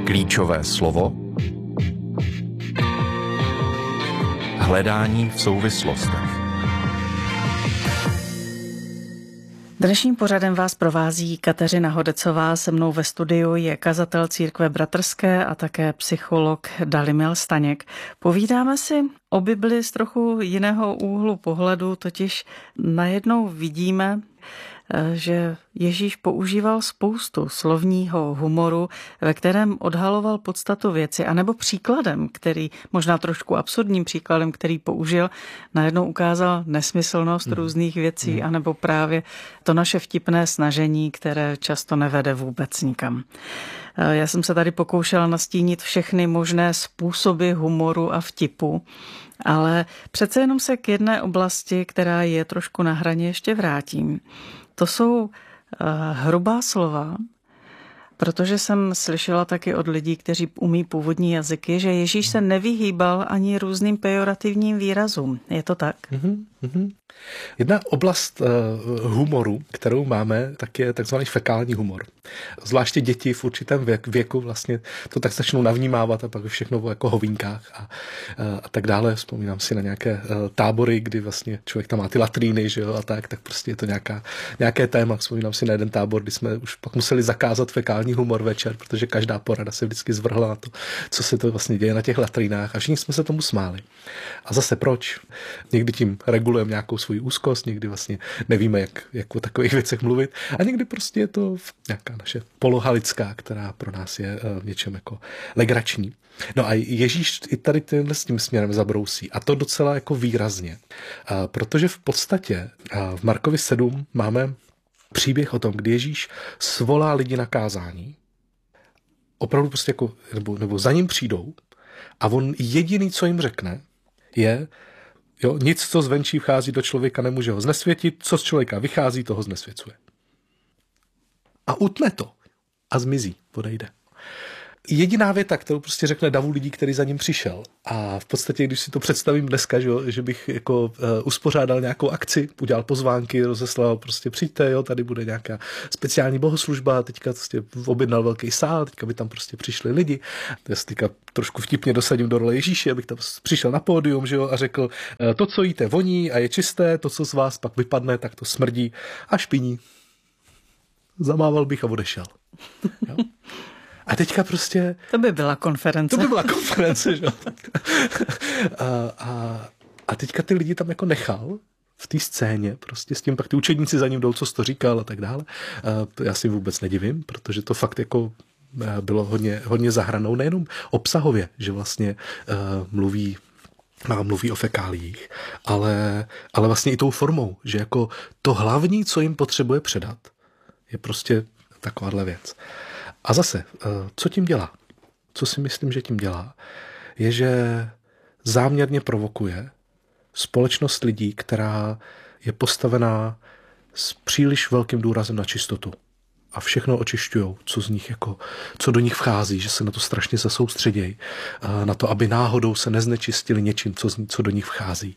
Klíčové slovo. Hledání v souvislostech. Dnešním pořadem vás provází Kateřina Hodecová, se mnou ve studiu je kazatel Církve bratrské a také psycholog Dalibor Staněk. Povídáme si o Bibli z trochu jiného úhlu pohledu, totiž najednou vidíme, že Ježíš používal spoustu slovního humoru, ve kterém odhaloval podstatu věci, anebo příkladem, který, možná trošku absurdním příkladem, který použil, najednou ukázal nesmyslnost různých věcí, anebo právě to naše vtipné snažení, které často nevede vůbec nikam. Já jsem se tady pokoušela nastínit všechny možné způsoby humoru a vtipu, ale přece jenom se k jedné oblasti, která je trošku na hraně, ještě vrátím. To jsou hrubá slova, protože jsem slyšela taky od lidí, kteří umí původní jazyky, že Ježíš se nevyhýbal ani různým pejorativním výrazům. Je to tak? Jedna oblast humoru, kterou máme, tak je takzvaný fekální humor. Zvláště děti v určitém věku vlastně to tak začnou navnímávat a pak všechno o jako hovínkách a tak dále. Vzpomínám si na nějaké tábory, kdy vlastně člověk tam má ty latríny, že jo, a tak prostě je to nějaké téma. Vzpomínám si na jeden tábor, kdy jsme už pak museli zakázat fekální humor večer, protože každá porada se vždycky zvrhla na to, co se to vlastně děje na těch latrínách a všichni jsme se tomu smáli. A zase proč? Někdy tím regulujeme nějakou svoji úzkost, někdy vlastně nevíme, jak o takových věcech mluvit a někdy prostě je to nějaká naše poloha lidská, která pro nás je v něčem jako legrační. No a Ježíš i tady s tím směrem zabrousí a to docela jako výrazně, protože v podstatě v Markovi 7 máme příběh o tom, kdy Ježíš svolá lidi na kázání, opravdu prostě jako, nebo za ním přijdou a on jediný, co jim řekne, je, jo, nic, co zvenčí vchází do člověka, nemůže ho znesvětit, co z člověka vychází, toho znesvěcuje. A utne to a zmizí, odejde. Jediná věta, kterou prostě řekne davu lidí, který za ním přišel. A v podstatě, když si to představím dneska, že bych jako uspořádal nějakou akci, udělal pozvánky, rozeslal prostě přijďte, jo, tady bude nějaká speciální bohoslužba, teďka prostě objednal velký sál, teďka by tam prostě přišli lidi. Já si teďka trošku vtipně dosadím do role Ježíše, abych tam přišel na pódium, že jo, a řekl, to, co jíte, voní a je čisté, to, co z vás pak vypadne, tak to smrdí a špiní. Zamával bych a odešel. Jo? A teďka prostě... To by byla konference. Že? A teďka ty lidi tam jako nechal v té scéně, prostě s tím pak ty učedníci za ním jdou, co jsi to říkal a tak dále. Já si vůbec nedivím, protože to fakt jako bylo hodně za hranou, nejenom obsahově, že vlastně mluví o fekáliích, ale vlastně i tou formou, že jako to hlavní, co jim potřebuje předat, je prostě takováhle věc. A zase, co tím dělá? Co si myslím, že tím dělá? Je, že záměrně provokuje společnost lidí, která je postavená s příliš velkým důrazem na čistotu. A všechno očišťujou, co do nich vchází, že se na to strašně zasoustředějí. Na to, aby náhodou se neznečistili něčím, co do nich vchází.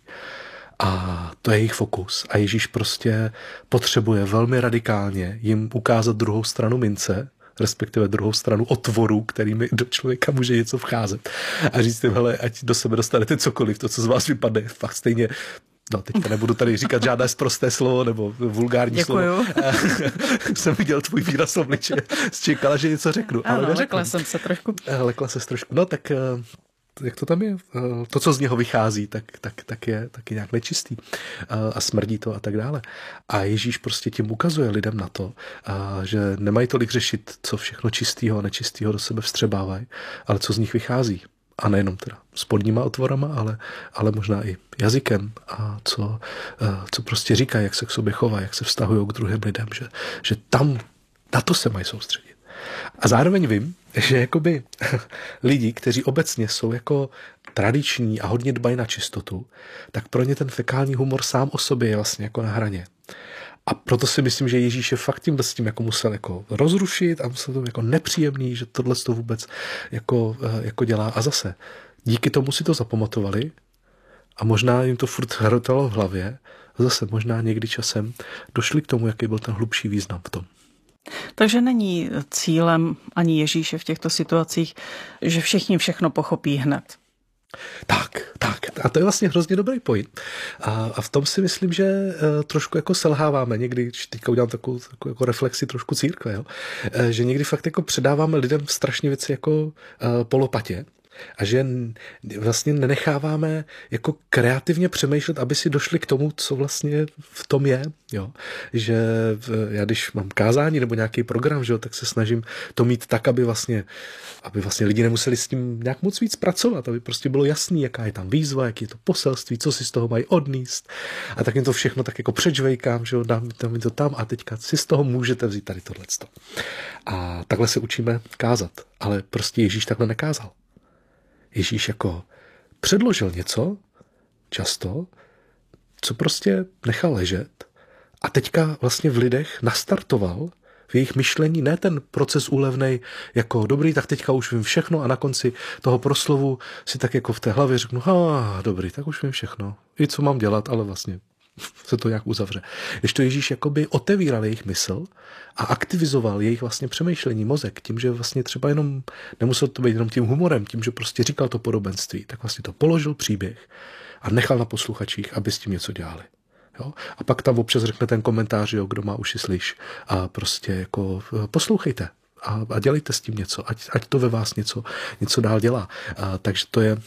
A to je jejich fokus. A Ježíš prostě potřebuje velmi radikálně jim ukázat druhou stranu mince, respektive druhou stranu otvorů, kterými do člověka může něco vcházet. A říct jim, hele, ať do sebe dostanete cokoliv, to, co z vás vypadne, fakt stejně. No, teďka nebudu tady říkat žádné sprosté slovo nebo vulgární Děkuju. slovo. Jsem viděl tvůj výraz obličeje, čekala, že něco řeknu. Ano, ale lekla jsem se trošku. Lekla ses trošku. No, tak jak to tam je? To, co z něho vychází, tak je nějak nečistý a smrdí to a tak dále. A Ježíš prostě tím ukazuje lidem na to, že nemají tolik řešit, co všechno čistýho a nečistýho do sebe vstřebávají, ale co z nich vychází. A nejenom teda spodníma otvorama, ale možná i jazykem a co prostě říkají, jak se k sobě chovají, jak se vztahují k druhým lidem, že tam na to se mají soustředit. A zároveň vím, že jakoby lidi, kteří obecně jsou jako tradiční a hodně dbají na čistotu, tak pro ně ten fekální humor sám o sobě je vlastně jako na hraně. A proto si myslím, že Ježíš je fakt tímhle s tím jako musel jako rozrušit a musel to jako nepříjemný, že tohle to vůbec jako dělá. A zase díky tomu si to zapamatovali a možná jim to furt hrotalo v hlavě a zase možná někdy časem došli k tomu, jaký byl ten hlubší význam v tom. Takže není cílem ani Ježíše v těchto situacích, že všichni všechno pochopí hned. Tak. A to je vlastně hrozně dobrý point. A v tom si myslím, že trošku jako selháváme někdy, když teďka udělám takovou jako reflexi trošku církve, jo? Že někdy fakt jako předáváme lidem strašně věci jako po lopatě. A že vlastně nenecháváme jako kreativně přemýšlet, aby si došli k tomu, co vlastně v tom je. Jo? Že já když mám kázání nebo nějaký program, že jo, tak se snažím to mít tak, aby vlastně lidi nemuseli s tím nějak moc víc pracovat, aby prostě bylo jasný, jaká je tam výzva, jaký je to poselství, co si z toho mají odníst. A tak jim to všechno tak jako předžvejkám, že jo, dám to tam a teďka si z toho můžete vzít tady tohleto. A takhle se učíme kázat. Ale prostě Ježíš takhle nekázal. Ježíš jako předložil něco, často, co prostě nechal ležet a teďka vlastně v lidech nastartoval v jejich myšlení ne ten proces úlevnej jako dobrý, tak teďka už vím všechno a na konci toho proslovu si tak jako v té hlavě řeknu, dobrý, tak už vím všechno. I co mám dělat, ale vlastně se to nějak uzavře. Když to Ježíš jakoby otevíral jejich mysl a aktivizoval jejich vlastně přemýšlení, mozek, tím, že vlastně třeba jenom, nemusel to být jenom tím humorem, tím, že prostě říkal to podobenství, tak vlastně to položil příběh a nechal na posluchačích, aby s tím něco dělali. Jo? A pak tam občas řekne ten komentář, jo, kdo má uši slyš a prostě jako poslouchejte a dělejte s tím něco, ať to ve vás něco dál dělá. Takže to je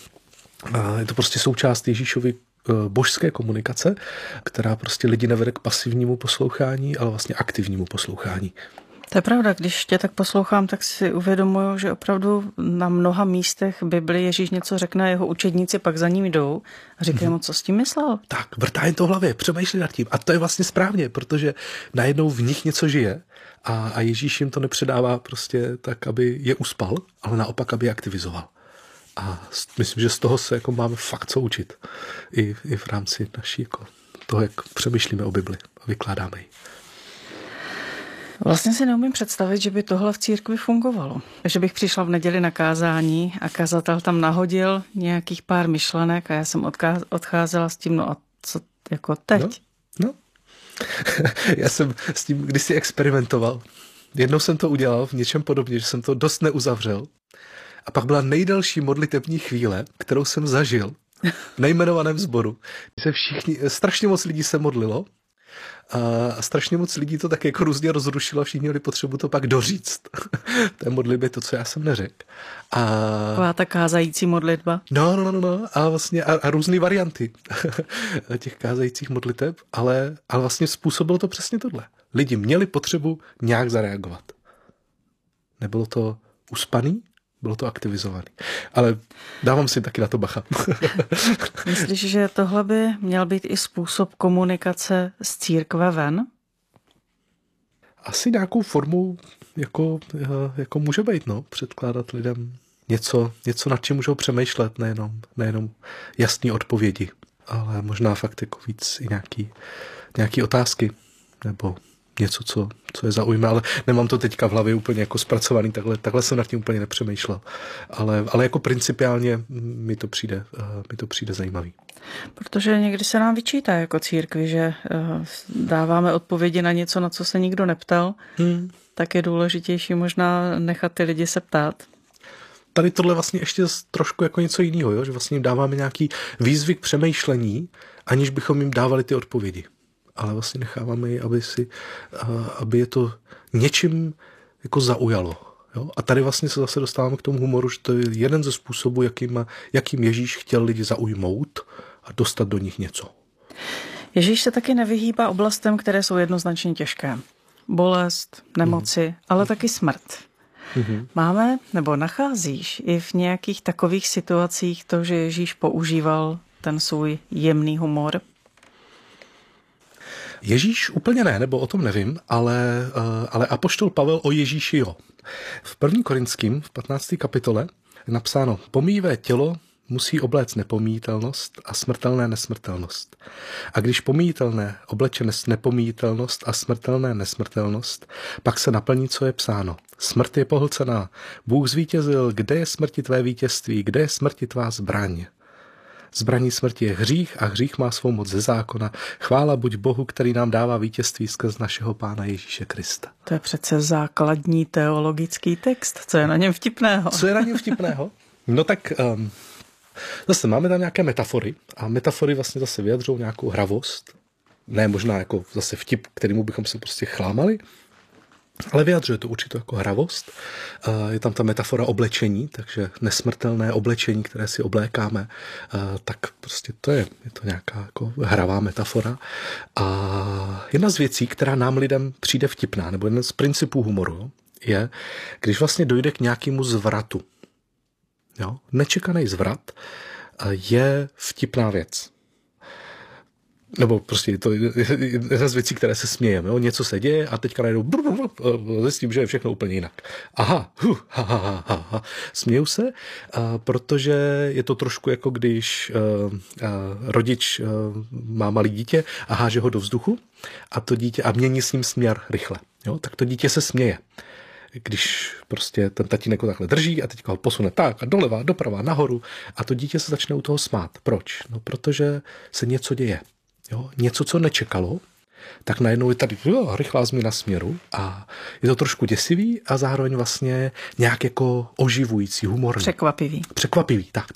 to prostě součást Ježíšovy božské komunikace, která prostě lidi nevede k pasivnímu poslouchání, ale vlastně aktivnímu poslouchání. To je pravda, když tě tak poslouchám, tak si uvědomuju, že opravdu na mnoha místech Bibli Ježíš něco řekne, jeho učedníci pak za ním jdou a říkají mu, co s tím myslel. Tak, vrtá jen to v hlavě, přemýšlí nad tím. A to je vlastně správně, protože najednou v nich něco žije a Ježíš jim to nepředává prostě tak, aby je uspal, ale naopak, aby je aktivizoval. A myslím, že z toho se jako máme fakt co učit. I v rámci naší jako toho, jak přemýšlíme o Bibli a vykládáme ji. Vlastně si neumím představit, že by tohle v církvi fungovalo. Že bych přišla v neděli na kázání a kazatel tam nahodil nějakých pár myšlenek a já jsem odcházela s tím, no a co jako teď? No. Já jsem s tím kdysi experimentoval. Jednou jsem to udělal v něčem podobně, že jsem to dost neuzavřel. A pak byla nejdelší modlitební chvíle, kterou jsem zažil v nejmenovaném sboru. Strašně moc lidí se modlilo a strašně moc lidí to tak jako různě rozrušilo a všichni měli potřebu to pak doříct. To je modlitbě to, co já jsem neřekl. Taková ta kázající modlitba? No. A vlastně a různé varianty těch kázajících modliteb, ale vlastně způsobilo to přesně tohle. Lidi měli potřebu nějak zareagovat. Nebylo to uspaný, bylo to aktivizovaný. Ale dávám si taky na to bacha. Myslíš, že tohle by měl být i způsob komunikace z církve ven? Asi nějakou formou jako může být, no. Předkládat lidem něco nad čím můžou přemýšlet, nejenom jasné odpovědi, ale možná fakt jako víc i nějaký otázky, nebo něco, co je zaujme, ale nemám to teďka v hlavě úplně jako zpracovaný, takhle jsem nad tím úplně nepřemýšlel. Ale jako principiálně mi to přijde zajímavý. Protože někdy se nám vyčítá jako církvi, že dáváme odpovědi na něco, na co se nikdo neptal, tak je důležitější možná nechat ty lidi se ptát. Tady tohle vlastně ještě trošku jako něco jiného, jo? Že vlastně jim dáváme nějaký výzvy k přemýšlení, aniž bychom jim dávali ty odpovědi. Ale vlastně necháváme ji, aby je to něčím jako zaujalo. Jo? A tady vlastně se zase dostáváme k tomu humoru, že to je jeden ze způsobů, jakým Ježíš chtěl lidi zaujmout a dostat do nich něco. Ježíš se taky nevyhýbá oblastem, které jsou jednoznačně těžké. Bolest, nemoci, ale taky smrt. Máme, nebo nacházíš i v nějakých takových situacích to, že Ježíš používal ten svůj jemný humor? Ježíš úplně ne, nebo o tom nevím, ale apoštol Pavel o Ježíši jo. V 1. Korinským, v 15. kapitole je napsáno: pomíjivé tělo musí obléct nepomíjitelnost a smrtelné nesmrtelnost. A když pomíjitelné obleče nepomíjitelnost a smrtelné nesmrtelnost, pak se naplní, co je psáno. Smrt je pohlcená. Bůh zvítězil, kde je smrti tvé vítězství, kde je smrti tvá zbraň. Zbraní smrti je hřích a hřích má svou moc ze zákona. Chvála buď Bohu, který nám dává vítězství skrz našeho Pána Ježíše Krista. To je přece základní teologický text. Co je na něm vtipného? Co je na něm vtipného? No tak zase máme tam nějaké metafory a metafory vlastně zase vyjadřují nějakou hravost. Ne možná jako zase vtip, kterému bychom se prostě chlámali, ale vyjadřuje to určitou jako hravost. Je tam ta metafora oblečení, takže nesmrtelné oblečení, které si oblékáme, tak prostě je to nějaká jako hravá metafora. A jedna z věcí, která nám lidem přijde vtipná, nebo jeden z principů humoru, je, když vlastně dojde k nějakému zvratu. Jo? Nečekaný zvrat je vtipná věc. Nebo prostě je to jedna z věcí, které se smějeme. Jo? Něco se děje a teďka najednou zjistím, že je všechno úplně jinak. Aha, směju se, protože je to trošku jako když rodič má malé dítě a háže ho do vzduchu a to dítě a mění s ním směr rychle. Jo? Tak to dítě se směje. Když prostě ten tatínek ho takhle drží a teďka ho posune tak a doleva, doprava, nahoru a to dítě se začne u toho smát. Proč? No, protože se něco děje. Jo? Něco, co nečekalo, tak najednou je tady rychlá změna směru a je to trošku děsivý a zároveň vlastně nějak jako oživující, humorný. Překvapivý, tak.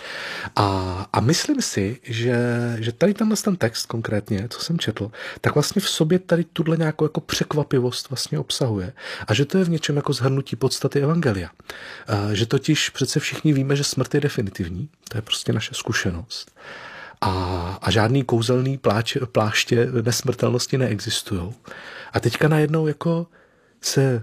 A myslím si, že tady ten text konkrétně, co jsem četl, tak vlastně v sobě tady tuhle nějakou jako překvapivost vlastně obsahuje a že to je v něčem jako shrnutí podstaty evangelia. Že totiž přece všichni víme, že smrt je definitivní, to je prostě naše zkušenost. A žádný kouzelný pláště nesmrtelnosti neexistují. A teďka najednou jako se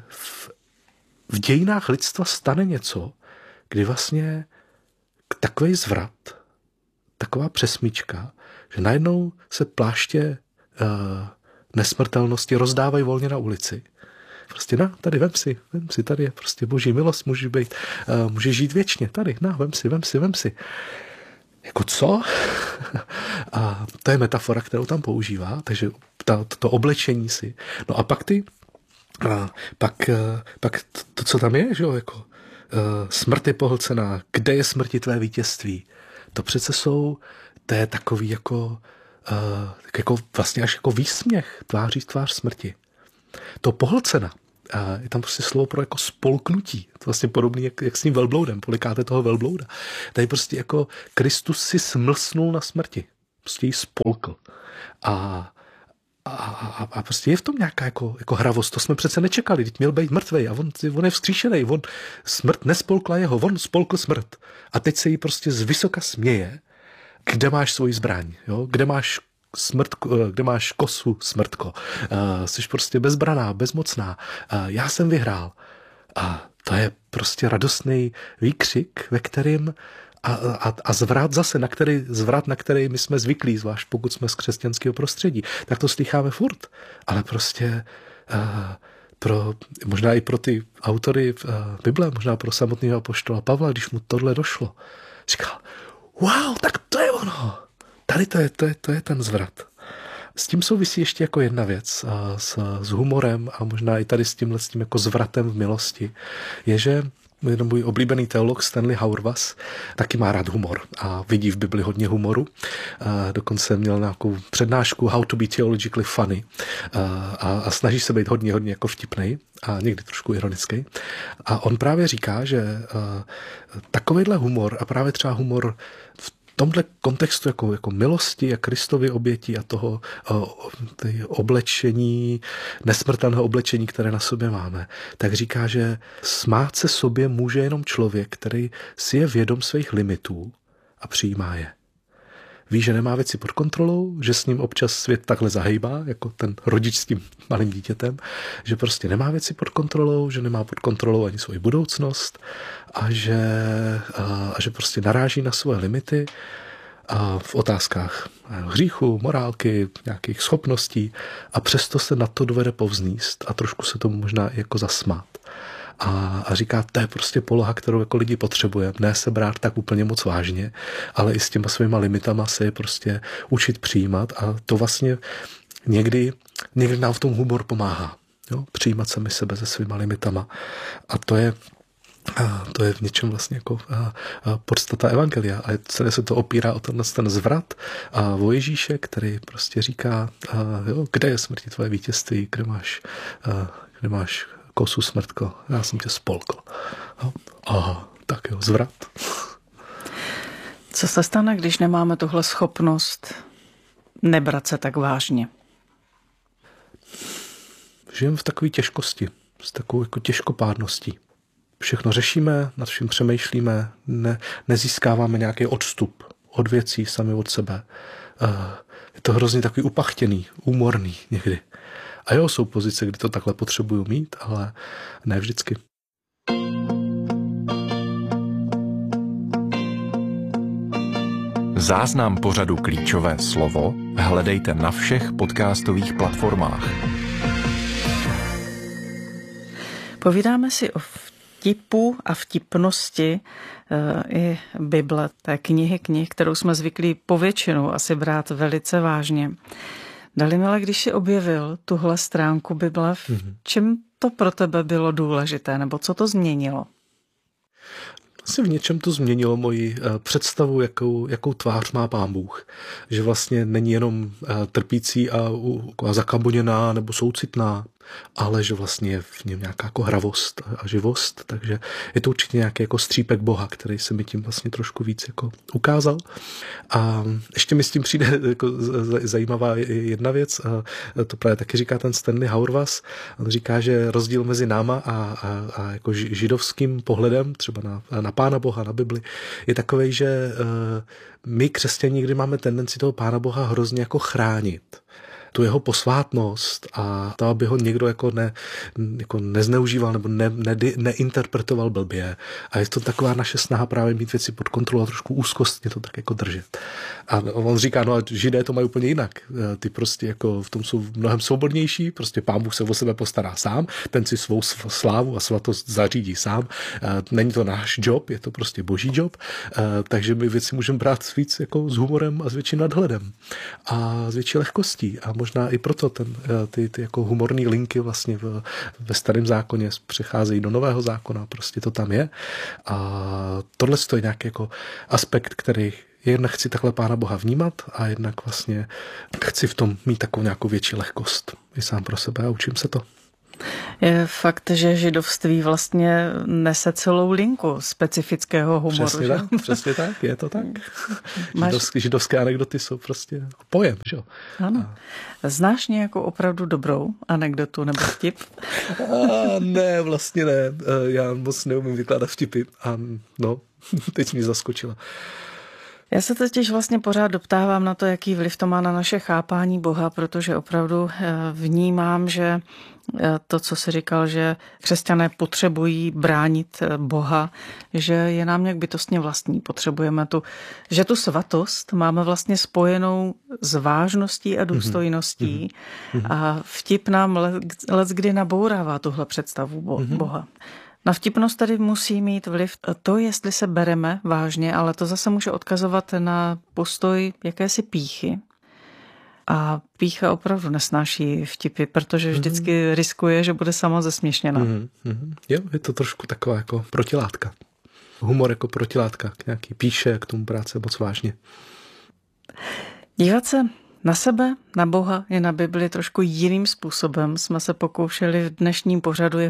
v dějinách lidstva stane něco, kdy vlastně takový zvrat, taková přesmíčka, že najednou se pláště nesmrtelnosti rozdávají volně na ulici. Prostě tady vem si, tady je prostě boží milost, může žít věčně, tady, vem si. Jako co? A to je metafora, kterou tam používá, takže to oblečení si. No a pak pak to, co tam je, že jo, jako smrt je pohlcená, kde je smrti tvé vítězství? To přece to je takový jako vlastně až jako výsměch tváří tvář smrti. To pohlcena. A je tam prostě slovo pro jako spolknutí. To vlastně podobný, jak s tím velbloudem. Polikáte toho velblouda. Tady prostě jako Kristus si smlsnul na smrti. Prostě ji spolkl. A prostě je v tom nějaká jako hravost. To jsme přece nečekali. Teď měl být mrtvej a on je vzkříšený. Smrt nespolkla jeho, on spolkl smrt. A teď se jí prostě z vysoka směje. Kde máš svoji zbraň? Jo? Kde máš kosu, smrtko. Jsi prostě bezbraná, bezmocná. Já jsem vyhrál. A to je prostě radostný výkřik, ve kterým a zvrat, na který my jsme zvyklí, zvlášť pokud jsme z křesťanského prostředí, tak to slycháme furt. Ale prostě možná i pro ty autory Bible, možná pro samotného apoštola Pavla, když mu tohle došlo, říkal, wow, tak to je ono. Tady to je ten zvrat. S tím souvisí ještě jako jedna věc s humorem a možná i tady s tím jako zvratem v milosti, je, že můj oblíbený teolog Stanley Hauerwas taky má rád humor a vidí v Bibli hodně humoru. Dokonce měl nějakou přednášku How to be theologically funny a snaží se být hodně jako vtipnej a někdy trošku ironický. A on právě říká, že takovýhle humor a právě třeba humor v tomhle kontextu jako milosti a Kristovy oběti a toho oblečení, nesmrtelného oblečení, které na sobě máme, tak říká, že smát se sobě může jenom člověk, který si je vědom svých limitů a přijímá je. Ví, že nemá věci pod kontrolou, že s ním občas svět takhle zahejbá, jako ten rodič s tím malým dítětem, že prostě nemá věci pod kontrolou, že nemá pod kontrolou ani svoji budoucnost a že prostě naráží na svoje limity a v otázkách hříchu, morálky, nějakých schopností a přesto se na to dovede povzníst a trošku se tomu možná i jako zasmát. A říká, to je prostě poloha, kterou jako lidi potřebujeme. Ne se brát tak úplně moc vážně, ale i s těma svýma limitama se je prostě učit přijímat a to vlastně někdy nám v tom humor pomáhá. Jo? Přijímat sami sebe se svýma limitama. A to je A to je v něčem vlastně jako podstata evangelia. A celé se to opírá o ten zvrat a o Ježíše, který prostě říká, jo, kde je smrti tvoje vítězství, kde máš kosu smrtko, já jsem tě spolkl. Tak jo, zvrat. Co se stane, když nemáme tuhle schopnost nebrat se tak vážně? Žijeme v takové těžkosti, s takovou jako těžkopádností. Všechno řešíme, nad vším přemýšlíme, nezískáváme nějaký odstup od věcí sami od sebe. Je to hrozně takový upachtěný, úmorný někdy. A jo, jsou pozice, kdy to takhle potřebuju mít, ale ne vždycky. Záznam pořadu Klíčové slovo hledejte na všech podcastových platformách. Povídáme si o vtipu a vtipnosti i Bible, té knih, kterou jsme zvyklí povětšinou asi brát velice vážně. Dalimile, když jsi objevil tuhle stránku Bible, v čem to pro tebe bylo důležité, nebo co to změnilo? Asi v něčem to změnilo moji představu, jakou tvář má Pán Bůh. Že vlastně není jenom trpící a zakaboněná nebo soucitná, ale že vlastně je v něm nějaká jako hravost a živost. Takže je to určitě nějaký jako střípek Boha, který se mi tím vlastně trošku víc jako ukázal. A ještě mi s tím přijde jako zajímavá jedna věc. To právě taky říká ten Stanley Hauerwas. On říká, že rozdíl mezi náma a jako židovským pohledem, třeba na Pána Boha, na Bibli, je takovej, že my křesťané někdy máme tendenci toho Pána Boha hrozně jako chránit. Tu jeho posvátnost a to, aby ho někdo jako nezneužíval nebo neinterpretoval blbě. A je to taková naše snaha právě mít věci pod kontrolou a trošku úzkostně to tak jako držet. A on říká, no a Židé to mají úplně jinak. Ty prostě jako v tom jsou mnohem svobodnější, prostě Pán Bůh se o sebe postará sám, ten si svou slávu a svatost zařídí sám. Není to náš job, je to prostě boží job, takže my věci můžeme brát víc jako s humorem a s větším nadhledem a s větší lehkostí. A možná i proto ty jako humorní linky vlastně ve Starém zákoně přecházejí do Nového zákona, prostě to tam je. A tohle je nějaký jako aspekt, který jednak chci takhle Pána Boha vnímat a jednak vlastně chci v tom mít takovou nějakou větší lehkost i sám pro sebe a učím se to. Je fakt, že židovství vlastně nese celou linku specifického humoru. Přesně tak, je to tak. Židovské anekdoty jsou prostě pojem, že jo? Ano. Znáš nějakou opravdu dobrou anekdotu nebo vtip? Ne, vlastně ne. Já moc neumím vykládat vtipy a teď mě zaskočila. Já se totiž vlastně pořád doptávám na to, jaký vliv to má na naše chápání Boha, protože opravdu vnímám, že to, co jsi říkal, že křesťané potřebují bránit Boha, že je nám nějak bytostně vlastní. Potřebujeme že tu svatost máme vlastně spojenou s vážností a důstojností a vtip nám leckdy nabourává tuhle představu Boha. Na vtipnost tady musí mít vliv to, jestli se bereme vážně, ale to zase může odkazovat na postoj jakési pýchy. A pýcha opravdu nesnáší vtipy, protože vždycky riskuje, že bude sama zesměšněna. Jo, je to trošku taková jako protilátka. Humor jako protilátka k nějaký píše, k tomu práce moc vážně. Dívat se na sebe, na Boha i na Bibli trošku jiným způsobem jsme se pokoušeli v dnešním pořadu